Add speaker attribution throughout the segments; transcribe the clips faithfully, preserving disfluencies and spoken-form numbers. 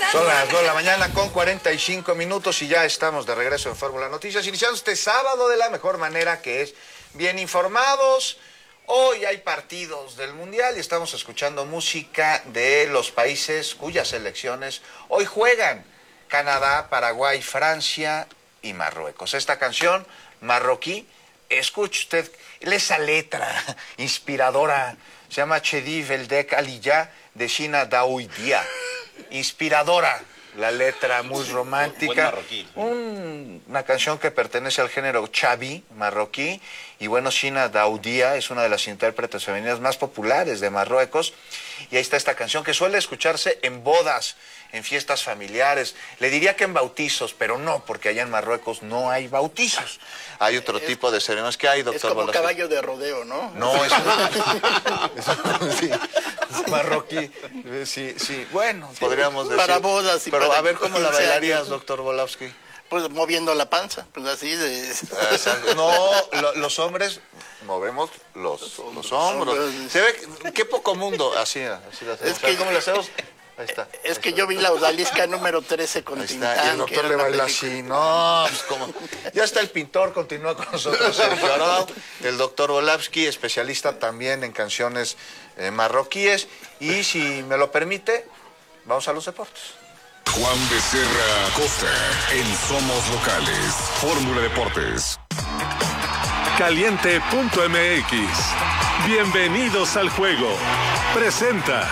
Speaker 1: Son las dos de la mañana con cuarenta y cinco minutos y ya estamos de regreso en Fórmula Noticias, iniciando este sábado de la mejor manera, que es bien informados. Hoy hay partidos del Mundial y estamos escuchando música de los países cuyas selecciones hoy juegan: Canadá, Paraguay, Francia y Marruecos. Esta canción marroquí, escuche usted esa letra inspiradora, se llama Chedi Veldek Aliya de Shina Daoudia. Inspiradora la letra, muy romántica. Un, una canción que pertenece al género chavi marroquí. Y bueno, Shina Daoudia es una de las intérpretes femeninas más populares de Marruecos. Y ahí está esta canción que suele escucharse en bodas, en fiestas familiares. Le diría que en bautizos, pero no, porque allá en Marruecos no hay bautizos. Hay otro es, tipo de ceremonias. ¿Qué hay, doctor?
Speaker 2: Es como
Speaker 1: Velasco?
Speaker 2: Caballo de rodeo, ¿no?
Speaker 1: No, es, es, sí, es marroquí. Sí, sí, bueno, sí, podríamos decir.
Speaker 2: Para bodas y
Speaker 1: Pero
Speaker 2: para
Speaker 1: a ver, ¿cómo la bailarías, doctor Volowski?
Speaker 2: Pues moviendo la panza, pues así de...
Speaker 1: No, lo, los hombres movemos los, los hombros. Se ve, qué poco mundo. Así, así lo hacemos. Es que, ¿cómo lo hacemos? Ahí está.
Speaker 2: Es que yo vi la odalisca número trece con Tintán.
Speaker 1: Y el doctor le baila así. No, pues como... Ya está el pintor, continúa con nosotros Sergio Arau, el doctor Volowski, especialista también en canciones eh, marroquíes. Y si me lo permite, vamos a los deportes.
Speaker 3: Juan Becerra Costa en Somos Locales, Fórmula Deportes.
Speaker 4: Caliente punto M X. Bienvenidos al juego. Presenta.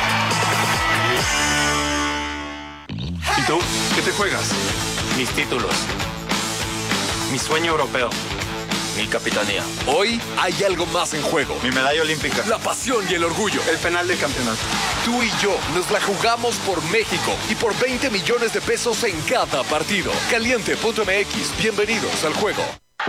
Speaker 4: ¿Y tú? ¿Qué te juegas?
Speaker 5: Mis títulos. Mi sueño europeo. Mi capitanía.
Speaker 6: Hoy hay algo más en juego.
Speaker 5: Mi medalla olímpica.
Speaker 6: La pasión y el orgullo.
Speaker 5: El penal del campeonato.
Speaker 6: Tú y yo nos la jugamos por México y por veinte millones de pesos en cada partido. Caliente punto M X. Bienvenidos al juego.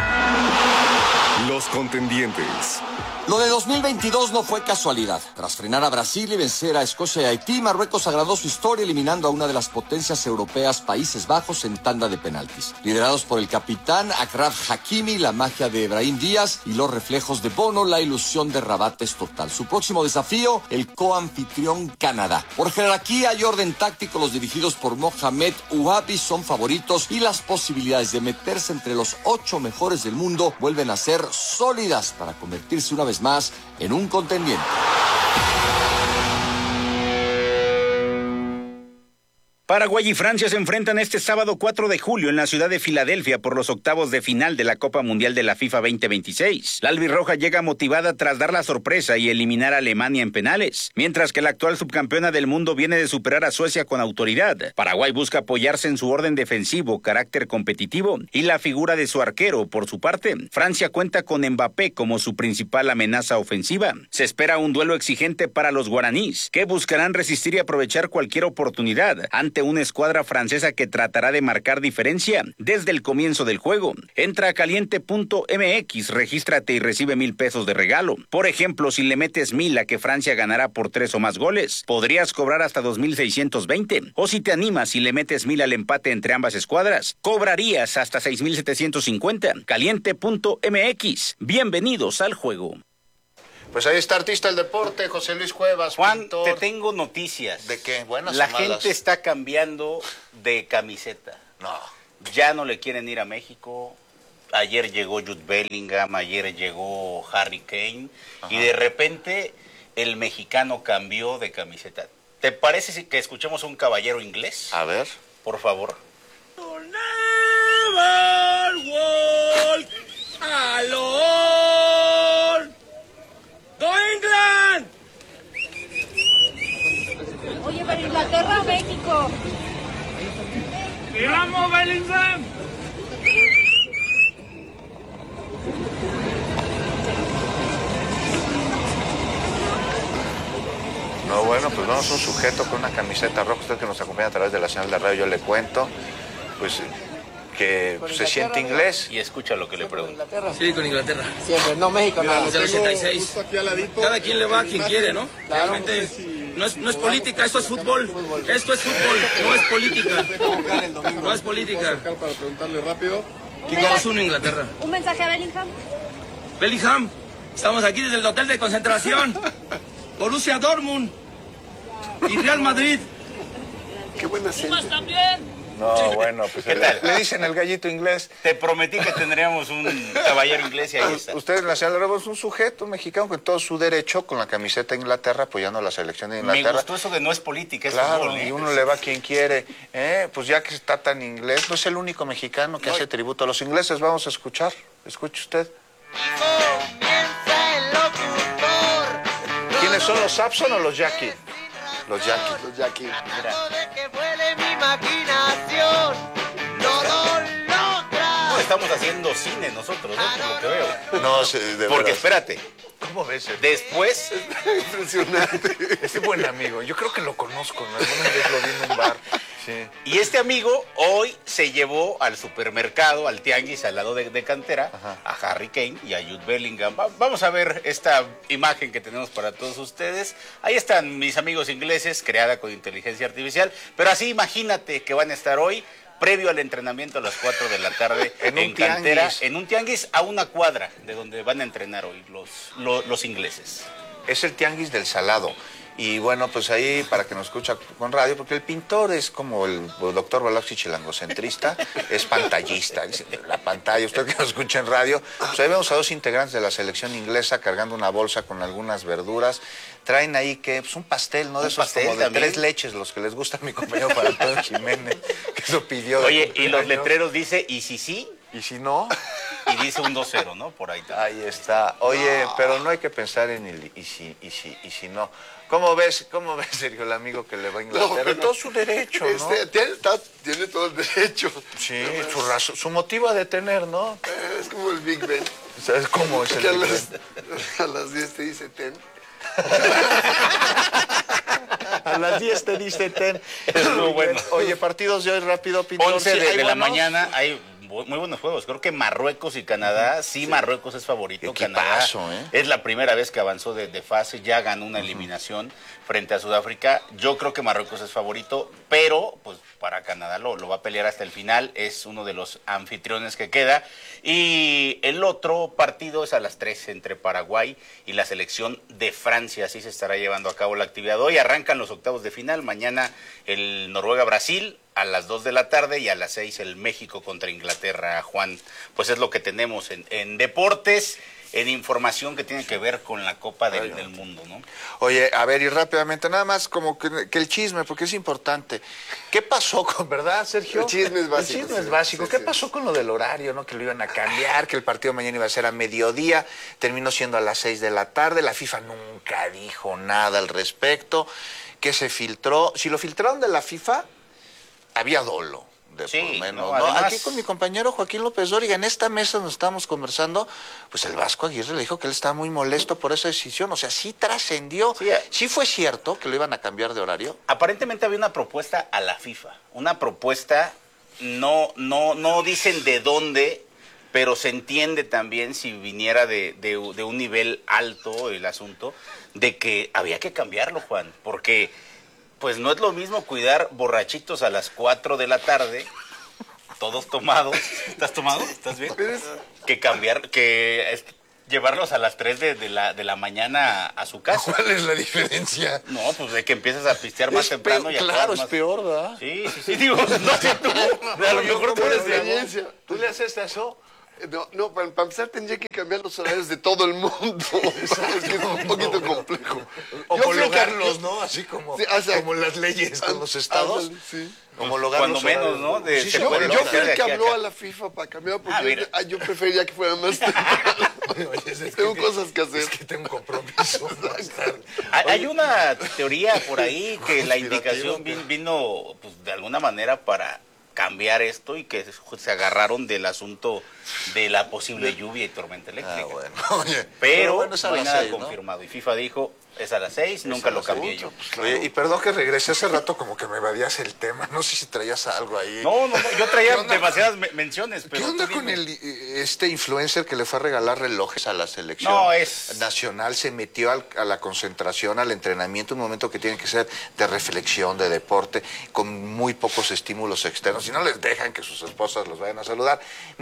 Speaker 3: Los contendientes.
Speaker 7: Lo de dos mil veintidós no fue casualidad. Tras frenar a Brasil y vencer a Escocia y Haití, Marruecos agradó su historia eliminando a una de las potencias europeas, Países Bajos, en tanda de penaltis. Liderados por el capitán Achraf Hakimi, la magia de Brahim Díaz y los reflejos de Bono, la ilusión de Rabat es total. Su próximo desafío, el coanfitrión Canadá. Por jerarquía y orden táctico, los dirigidos por Mohamed Ouabi son favoritos y las posibilidades de meterse entre los ocho mejores del mundo vuelven a ser sólidas para convertirse una vez más en un contendiente.
Speaker 8: Paraguay y Francia se enfrentan este sábado cuatro de julio en la ciudad de Filadelfia por los octavos de final de la Copa Mundial de la FIFA veinte veintiséis. La albirroja llega motivada tras dar la sorpresa y eliminar a Alemania en penales, mientras que la actual subcampeona del mundo viene de superar a Suecia con autoridad. Paraguay busca apoyarse en su orden defensivo, carácter competitivo y la figura de su arquero. Por su parte, Francia cuenta con Mbappé como su principal amenaza ofensiva. Se espera un duelo exigente para los guaraníes, que buscarán resistir y aprovechar cualquier oportunidad ante una escuadra francesa que tratará de marcar diferencia desde el comienzo del juego. Entra a caliente punto M X, regístrate y recibe mil pesos de regalo. Por ejemplo, si le metes mil a que Francia ganará por tres o más goles, podrías cobrar hasta dos mil seiscientos veinte. O si te animas y le metes mil al empate entre ambas escuadras, cobrarías hasta seis mil setecientos cincuenta. caliente punto M X. Bienvenidos al juego.
Speaker 1: Pues ahí está artista del deporte, José Luis Cuevas.
Speaker 9: Juan,
Speaker 1: pintor.
Speaker 9: te tengo noticias.
Speaker 1: ¿De qué? ¿Buenas
Speaker 9: La
Speaker 1: o malas?
Speaker 9: gente está cambiando de camiseta.
Speaker 1: No.
Speaker 9: Ya no le quieren ir a México. Ayer llegó Jude Bellingham, ayer llegó Harry Kane. Ajá. Y de repente el mexicano cambió de camiseta. ¿Te parece que escuchemos a un caballero inglés?
Speaker 1: A ver.
Speaker 9: Por favor.
Speaker 10: Never walk alone. ¡Go England!
Speaker 11: Oye, pero Inglaterra, México.
Speaker 10: ¡Y vamos, Bellingham!
Speaker 1: No, bueno, pues vamos a un sujeto con una camiseta roja. Usted que nos acompaña a través de la señal de radio, yo le cuento, pues que se siente inglés.
Speaker 9: Y escucha lo que le pregunto.
Speaker 12: Sí, con Inglaterra.
Speaker 13: Siempre, no México, nada.
Speaker 12: Desde el ochenta y seis. Cada quien le va a quien quiere, ¿no?
Speaker 13: Claro.
Speaker 12: Realmente no es, no es política, esto es fútbol. Esto es fútbol, no es política. No es política.
Speaker 14: Para preguntarle rápido.
Speaker 12: dos uno Inglaterra.
Speaker 11: ¿Un mensaje a Bellingham?
Speaker 12: Bellingham, estamos aquí desde el hotel de concentración. Borussia Dortmund y Real Madrid.
Speaker 13: qué buena
Speaker 10: Pumas
Speaker 13: gente.
Speaker 10: también.
Speaker 1: No, bueno, pues
Speaker 9: ¿Qué
Speaker 1: le,
Speaker 9: tal?
Speaker 1: le dicen el gallito inglés.
Speaker 9: Te prometí que tendríamos un caballero inglés y ahí está.
Speaker 1: Ustedes, la señora Lorena, es un sujeto mexicano con todo su derecho, con la camiseta de Inglaterra, apoyando a la selección de
Speaker 9: Me
Speaker 1: Inglaterra.
Speaker 9: gustó eso de no es política, es
Speaker 1: Claro,
Speaker 9: fútbol, ¿eh?
Speaker 1: y uno le va a quien quiere. Eh, pues ya que está tan inglés, no es el único mexicano que hace tributo a los ingleses. Vamos a escuchar. Escuche usted.
Speaker 14: Comienza el locutor.
Speaker 1: ¿Quiénes son los Sapson o los Jackie? Los Jackie.
Speaker 13: Los Jackie.
Speaker 14: De que vuele mi imaginación. Todo logra.
Speaker 9: No, estamos haciendo cine nosotros, ¿no? Por lo que veo.
Speaker 1: No, sí, de
Speaker 9: Porque
Speaker 1: veras.
Speaker 9: espérate,
Speaker 1: ¿Cómo ves?
Speaker 9: después
Speaker 13: Impresionante.
Speaker 1: Este buen amigo, yo creo que lo conozco, ¿no? Alguna vez lo vi en un bar. Sí.
Speaker 9: y este amigo hoy se llevó al supermercado, al tianguis, al lado de, de cantera,
Speaker 1: Ajá.
Speaker 9: a Harry Kane y a Jude Bellingham. Va- vamos a ver esta imagen que tenemos para todos ustedes. Ahí están mis amigos ingleses, creada con inteligencia artificial, pero así imagínate que van a estar hoy, previo al entrenamiento a las cuatro de la tarde
Speaker 1: En
Speaker 9: en,
Speaker 1: un
Speaker 9: cantera,
Speaker 1: tianguis.
Speaker 9: en un tianguis a una cuadra de donde van a entrenar hoy los, los, los ingleses.
Speaker 1: Es el tianguis del Salado. Y bueno, pues ahí para que nos escucha con radio, porque el pintor es como el doctor Balaxi chilangocentrista, es pantallista, es la pantalla, usted que nos escucha en radio, pues ahí vemos a dos integrantes de la selección inglesa cargando una bolsa con algunas verduras, traen ahí que, pues un pastel, ¿no? De
Speaker 9: Un
Speaker 1: esos
Speaker 9: pastel
Speaker 1: como de
Speaker 9: también.
Speaker 1: tres leches, los que les gusta a mi compañero para Antonio Jiménez, que eso pidió. de
Speaker 9: Oye, y los
Speaker 1: cumpleaños.
Speaker 9: letreros dice, y si sí,
Speaker 1: Y si no,
Speaker 9: y dice un dos cero, ¿no? Por ahí también.
Speaker 1: ahí está. Oye, pero no hay que pensar en el y si, y si, y si no. ¿Cómo ves, cómo ves, Sergio, el amigo que le va a Inglaterra?
Speaker 13: No, no.
Speaker 1: Todo su derecho, ¿no?
Speaker 13: Este, tiene, está- tiene todo el derecho.
Speaker 1: Sí, su, razón, su motivo ha de tener, ¿no?
Speaker 13: Eh, Es como el Big Ben.
Speaker 1: ¿Sabes cómo es el
Speaker 13: Que a
Speaker 1: Big
Speaker 13: las,
Speaker 1: Ben?
Speaker 13: a las diez te dice ten.
Speaker 1: A las diez te dice ten.
Speaker 9: Estuvo bueno.
Speaker 1: Oye, partidos de hoy rápido, Pintor.
Speaker 9: once
Speaker 1: Sí,
Speaker 9: de,
Speaker 1: ¿hay
Speaker 9: de la
Speaker 1: buenos?
Speaker 9: mañana hay bu- muy buenos juegos. Creo que Marruecos y Canadá, sí, Marruecos es favorito.
Speaker 1: Equipazo,
Speaker 9: Canadá
Speaker 1: ¿eh?
Speaker 9: es la primera vez que avanzó de, de fase, ya ganó una eliminación frente a Sudáfrica. Yo creo que Marruecos es favorito, pero pues para Canadá lo, lo va a pelear hasta el final. Es uno de los anfitriones que queda. Y el otro partido es a las tres entre Paraguay y la selección de Francia. Así se estará llevando a cabo la actividad hoy. Arrancan los octavos de final. Mañana el Noruega-Brasil a las dos de la tarde y a las seis el México contra Inglaterra, Juan. Pues es lo que tenemos en, en deportes, en información que tiene que ver con la Copa del, del Mundo, ¿no?
Speaker 1: Oye, a ver, y rápidamente, nada más como que, que el chisme, porque es importante. ¿Qué pasó con, verdad, Sergio?
Speaker 13: El chisme es básico,
Speaker 1: El chisme es
Speaker 13: sí,
Speaker 1: básico.
Speaker 13: sí,
Speaker 1: ¿Qué
Speaker 13: sí.
Speaker 1: pasó con lo del horario, no? Que lo iban a cambiar, que el partido mañana iba a ser a mediodía, terminó siendo a las seis de la tarde, la FIFA nunca dijo nada al respecto, que se filtró. Si lo filtraron de la FIFA, había dolo. De
Speaker 9: Sí,
Speaker 1: por menos,
Speaker 9: no,
Speaker 1: ¿no?
Speaker 9: además-
Speaker 1: Aquí con mi compañero Joaquín López Dóriga, en esta mesa nos estábamos conversando, pues el Vasco Aguirre le dijo que él estaba muy molesto por esa decisión, o sea, sí trascendió,
Speaker 9: Sí, eh.
Speaker 1: sí fue cierto que lo iban a cambiar de horario.
Speaker 9: Aparentemente había una propuesta a la FIFA, una propuesta, no, no, no dicen de dónde, pero se entiende también si viniera de, de, de un nivel alto el asunto, de que había que cambiarlo, Juan, porque pues no es lo mismo cuidar borrachitos a las cuatro de la tarde, todos tomados, ¿estás tomado? ¿Estás bien? Que cambiar, que es- llevarlos a las tres de, de la, de la mañana a su casa.
Speaker 1: ¿Cuál es la diferencia?
Speaker 9: No, pues de que empiezas a pistear más
Speaker 1: Es
Speaker 9: temprano
Speaker 1: peor,
Speaker 9: y acabas
Speaker 1: claro, es
Speaker 9: más-
Speaker 1: peor, ¿verdad?
Speaker 9: Sí, sí, sí, digo, no sé tú, a lo mejor tú eres de...
Speaker 13: experiencia.
Speaker 1: ¿Tú le haces eso?
Speaker 13: No, no para, para empezar tendría que cambiar los horarios de todo el mundo. Es que es un poquito complejo.
Speaker 1: Homologarlos, ¿no? Así como,
Speaker 13: Sí, o sea,
Speaker 1: como las leyes con los estados.
Speaker 13: ándale, sí.
Speaker 1: Homologar
Speaker 9: Cuando
Speaker 1: los
Speaker 9: menos,
Speaker 1: horarios.
Speaker 9: ¿no? De-
Speaker 1: Sí,
Speaker 9: se
Speaker 1: sí,
Speaker 13: Yo,
Speaker 9: puede
Speaker 13: yo
Speaker 9: hacer
Speaker 13: fui
Speaker 9: de
Speaker 13: el que
Speaker 9: aquí a
Speaker 13: habló
Speaker 9: acá.
Speaker 13: a la FIFA para cambiar porque
Speaker 9: Ah,
Speaker 13: yo,
Speaker 9: mira.
Speaker 13: ah, yo preferiría que fuera más temprano.
Speaker 1: Oye, es
Speaker 13: Tengo
Speaker 1: que-
Speaker 13: cosas que hacer.
Speaker 1: Es que tengo un compromiso. más tarde.
Speaker 9: Hay, hay una teoría por ahí que la
Speaker 1: Conspirativa,
Speaker 9: indicación
Speaker 1: ¿qué?
Speaker 9: vin- vino pues, de alguna manera para cambiar esto y que se agarraron del asunto de la posible lluvia y tormenta eléctrica.
Speaker 1: Ah, bueno. Oye,
Speaker 9: Pero,
Speaker 1: bueno, es a
Speaker 9: no hay
Speaker 1: las
Speaker 9: nada
Speaker 1: seis, ¿no?
Speaker 9: confirmado. Y FIFA dijo, es a las seis, nunca lo cambié yo.
Speaker 1: Oye, y perdón que regresé hace rato como que me evadías el tema. No sé si traías algo ahí.
Speaker 9: No, no, no, yo traía
Speaker 1: ¿Qué onda?
Speaker 9: demasiadas me- menciones, pero
Speaker 1: ¿Qué onda
Speaker 9: tú
Speaker 1: con
Speaker 9: dime.
Speaker 1: el, eh, este influencer que le fue a regalar relojes a la selección
Speaker 9: No, es-
Speaker 1: nacional? Se metió al- a la concentración, al entrenamiento, un momento que tiene que ser de reflexión, de deporte, con muy pocos estímulos externos. Si no les dejan que sus esposas los vayan a saludar, meten un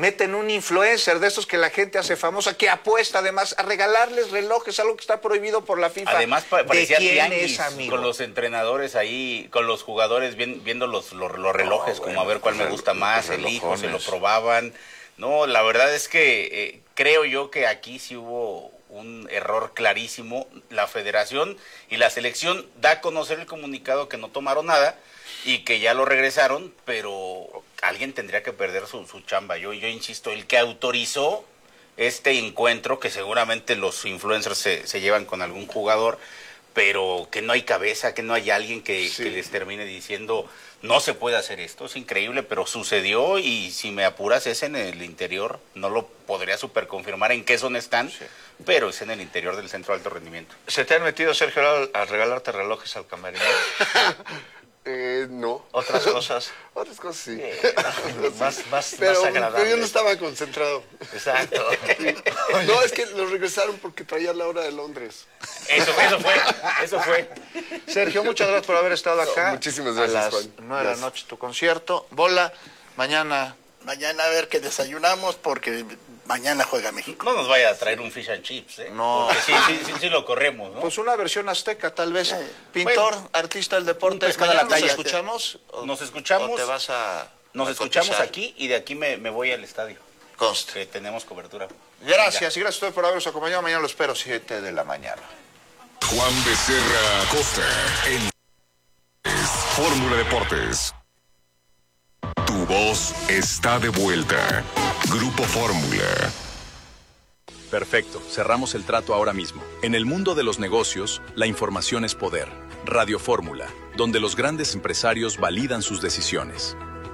Speaker 1: un influencer de estos que la gente hace famosa, que apuesta además a regalarles relojes, algo que está prohibido por la FIFA.
Speaker 9: Además pa-
Speaker 1: ¿De
Speaker 9: parecía
Speaker 1: quién
Speaker 9: tianguis
Speaker 1: es, amigo?
Speaker 9: con los entrenadores ahí, con los jugadores bien- viendo los, los, los relojes,
Speaker 1: No,
Speaker 9: como
Speaker 1: bueno,
Speaker 9: a ver cuál me
Speaker 1: los
Speaker 9: gusta más,
Speaker 1: los
Speaker 9: el hijo, se lo
Speaker 1: relojones.
Speaker 9: probaban. No, la verdad es que eh, creo yo que aquí sí hubo un error clarísimo. La federación y la selección da a conocer el comunicado que no tomaron nada y que ya lo regresaron, pero alguien tendría que perder su, su chamba. Yo, yo insisto, el que autorizó este encuentro, que seguramente los influencers se, se llevan con algún jugador, pero que no hay cabeza, que no hay alguien que,
Speaker 13: Sí.
Speaker 9: que les termine diciendo, no se puede hacer esto, es increíble, pero sucedió y si me apuras es en el interior, no lo podría super confirmar en qué zona están, pero es en el interior del centro de alto rendimiento.
Speaker 1: ¿Se te han metido, Sergio, a regalarte relojes al camerino?
Speaker 13: Eh, no.
Speaker 1: ¿Otras cosas?
Speaker 13: Otras cosas sí.
Speaker 1: Más, más,
Speaker 13: pero,
Speaker 1: más
Speaker 13: pero
Speaker 1: agradable.
Speaker 13: yo no estaba concentrado.
Speaker 1: Exacto.
Speaker 13: No, es que los regresaron porque traía la hora de Londres.
Speaker 9: Eso, eso fue, eso fue.
Speaker 1: Sergio, muchas gracias por haber estado acá.
Speaker 13: No, muchísimas gracias,
Speaker 1: A las
Speaker 13: Juan.
Speaker 1: nueve de la
Speaker 13: Gracias.
Speaker 1: noche tu concierto. Bola, mañana.
Speaker 2: Mañana a ver qué desayunamos porque mañana juega México.
Speaker 9: No nos vaya a traer un fish and chips, ¿eh?
Speaker 1: No.
Speaker 9: Porque sí, sí, sí, sí lo corremos, ¿no?
Speaker 1: Pues una versión azteca, tal vez. Pintor,
Speaker 9: Bueno,
Speaker 1: artista del deporte.
Speaker 9: un pescado a
Speaker 1: ¿Mañana
Speaker 9: la
Speaker 1: nos
Speaker 9: talla.
Speaker 1: escuchamos? o-
Speaker 9: Nos escuchamos.
Speaker 1: ¿O te vas a
Speaker 9: Nos
Speaker 1: a
Speaker 9: escuchamos
Speaker 1: cotizar?
Speaker 9: aquí y de aquí me, me voy al estadio.
Speaker 1: Conste.
Speaker 9: Que tenemos cobertura.
Speaker 1: Gracias, y gracias a ustedes por habernos acompañado. Mañana lo espero, siete de la mañana.
Speaker 3: Juan Becerra Costa en Fórmula Deportes. Tu voz está de vuelta. Grupo Fórmula.
Speaker 15: Perfecto, cerramos el trato ahora mismo. En el mundo de los negocios, la información es poder. Radio Fórmula, donde los grandes empresarios validan sus decisiones.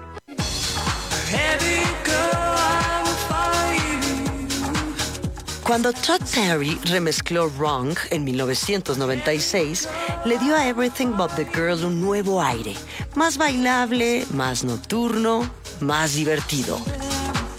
Speaker 16: Cuando Todd Terry remezcló Wrong en mil novecientos noventa y seis, le dio a Everything But the Girl un nuevo aire, más bailable, más nocturno, más divertido.